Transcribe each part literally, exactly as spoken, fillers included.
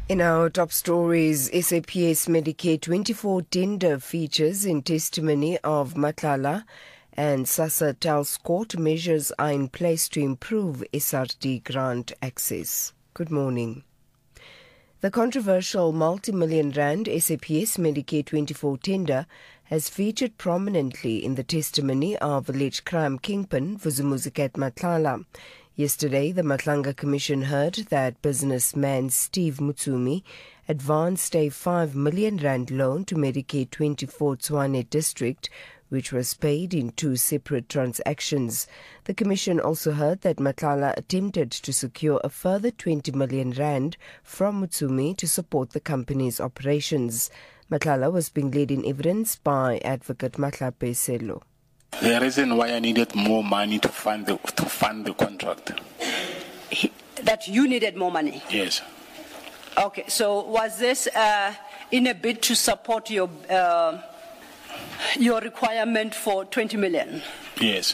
In our top stories, S A P S Medicare twenty-four tender features in testimony of Matlala, and SASSA tells court measures are in place to improve S R D grant access. Good morning. The controversial multi-million rand S A P S Medicare twenty-four tender has featured prominently in the testimony of alleged crime kingpin Vusumuzi Matlala. Yesterday, the Matlanga Commission heard that businessman Steve Mutsumi advanced a five million rand loan to Medicare twenty-four Tshwane district, which was paid in two separate transactions. The Commission also heard that Matlala attempted to secure a further twenty million rand from Mutsumi to support the company's operations. Matlala was being led in evidence by Advocate Matlape Selo. The reason why I needed more money to fund the to fund the contract. He, that you needed more money? Yes. Okay, so was this uh, in a bid to support your uh, your requirement for twenty million? Yes.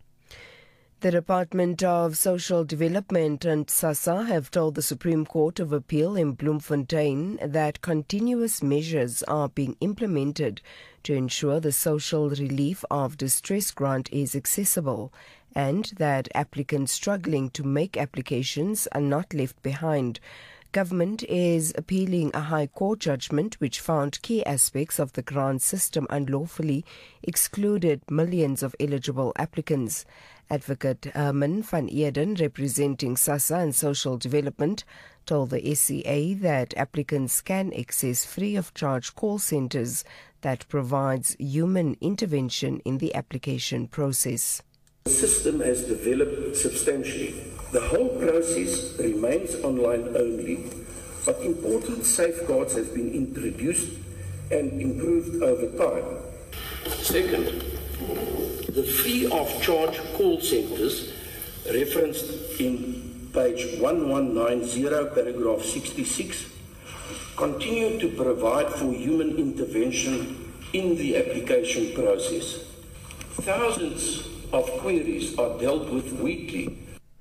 The Department of Social Development and SASSA have told the Supreme Court of Appeal in Bloemfontein that continuous measures are being implemented to ensure the social relief of distress grant is accessible, and that applicants struggling to make applications are not left behind. Government is appealing a High Court judgment which found key aspects of the grant system unlawfully excluded millions of eligible applicants. Advocate Herman van Eerden, representing SASSA and Social Development, told the S C A that applicants can access free-of-charge call centres that provides human intervention in the application process. The system has developed substantially. The whole process remains online only, but important safeguards have been introduced and improved over time. Second, the free-of-charge call centres referenced in page one one nine zero, paragraph sixty-six, continue to provide for human intervention in the application process. Thousands of queries are dealt with weekly.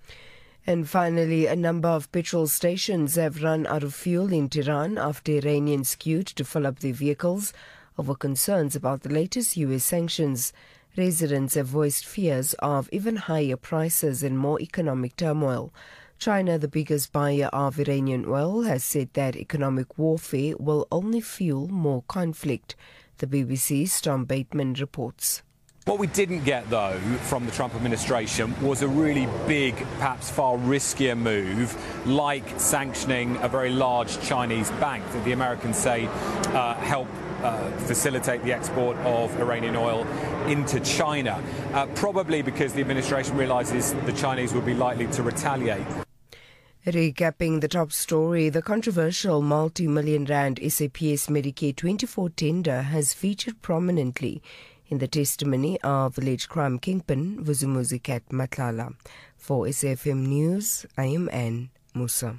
And finally, a number of petrol stations have run out of fuel in Tehran after Iranians queued to fill up their vehicles over concerns about the latest U S sanctions. Residents have voiced fears of even higher prices and more economic turmoil. China, the biggest buyer of Iranian oil, has said that economic warfare will only fuel more conflict. The B B C's Tom Bateman reports. What we didn't get, though, from the Trump administration was a really big, perhaps far riskier move, like sanctioning a very large Chinese bank that the Americans say uh, help uh, facilitate the export of Iranian oil into China, uh, probably because the administration realises the Chinese would be likely to retaliate. Recapping the top story, the controversial multi-million rand S A P S Medicare twenty-four tender has featured prominently in the testimony of alleged crime kingpin Vusumuzi Matlala. For S A F M News, I am Anne Musa.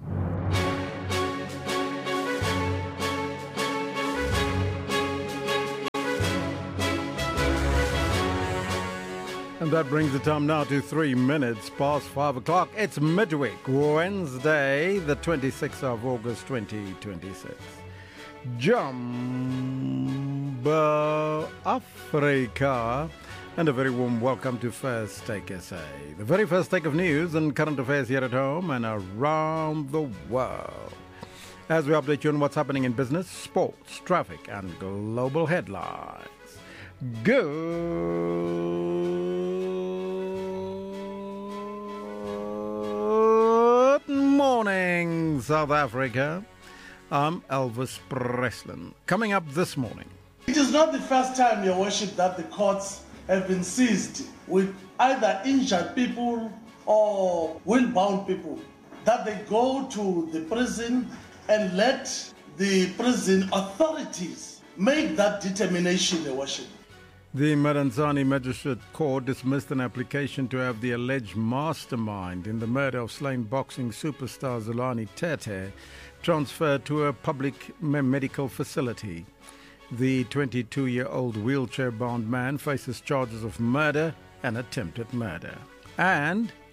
And that brings the time now to three minutes past five o'clock. It's midweek, Wednesday, the twenty-sixth of August, twenty twenty-six. Jumbo Africa, and a very warm welcome to First Take S A, the very first take of news and current affairs here at home and around the world. As we update you on what's happening in business, sports, traffic, and global headlines. Good morning, South Africa. I'm Elvis Preslin. Coming up this morning. It is not the first time, Your Worship, that the courts have been seized with either injured people or will-bound people, that they go to the prison and let the prison authorities make that determination, Your Worship. The Maranzani Magistrate Court dismissed an application to have the alleged mastermind in the murder of slain boxing superstar Zolani Tete transferred to a public medical facility. The twenty-two-year-old wheelchair-bound man faces charges of murder and attempted murder. And